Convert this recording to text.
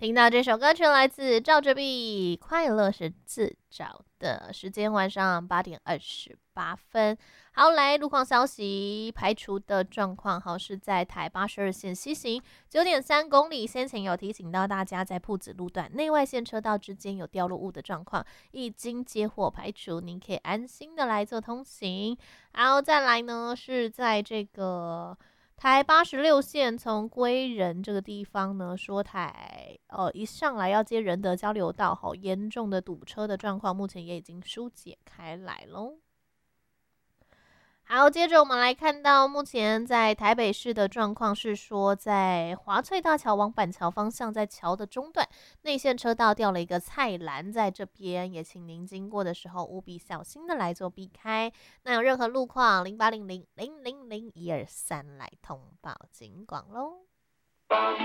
听到这首歌曲来自赵哲碧，快乐是自找的。时间晚上8:28。好，来路况消息，排除的状况好是在台82线西行9.3公里，先前有提醒到大家，在朴子路段内外线车道之间有掉落物的状况，已经接获排除，您可以安心的来做通行。然后再来呢，是在这个台86线从归仁这个地方呢，说台一上来要接仁德交流道，好严重的堵车的状况，目前也已经疏解开来喽。好，接着我们来看到目前在台北市的状况是说，在华翠大桥往板桥方向，在桥的中段内线车道掉了一个菜篮，在这边也请您经过的时候务必小心的来做避开。那有任何路况，0800000123来通报警广喽。